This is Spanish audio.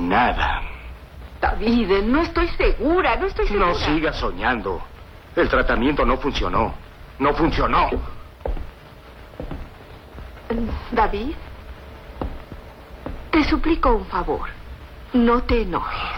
Nada. David, no estoy segura. No sigas soñando. El tratamiento no funcionó. No funcionó. David, te suplico un favor. No te enojes.